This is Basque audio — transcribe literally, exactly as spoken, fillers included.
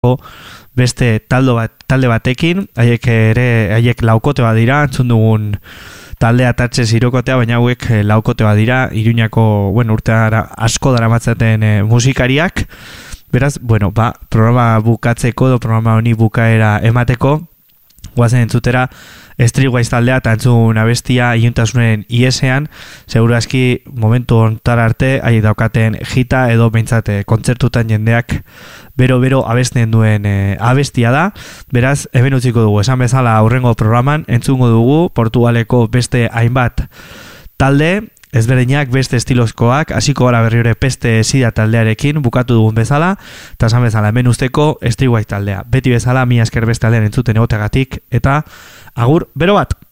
beste taldo bat, talde batekin, haiek ere, haiek laukote bat dira, entzun dugun taldea tatxe zirokotea, baina hauek laukote bat dira, Iruñako, bueno, urteara asko daramatzaten e, musikariak, beraz, bueno, ba, programa bukatzeko, do programa honi bukaera emateko, guazen entzutera, Streetwise taldea eta entzun abestia iuntasunen iesean, seguru aski momentu ontar arte haiek daukaten jita edo behintzate kontzertutan jendeak bero-bero abesten duen e, abestia da, beraz, hemen utziko dugu, esan bezala aurrengo programan, entzungo dugu Portugaleko beste hainbat talde, ezberdinak beste estilozkoak, hasiko gara berri hori peste sida taldearekin, bukatu dugun bezala, eta esan bezala, hemen usteko Streetwise taldea. Beti bezala, mi esker beste aldean entzuten egoteagatik, eta agur, bero bat!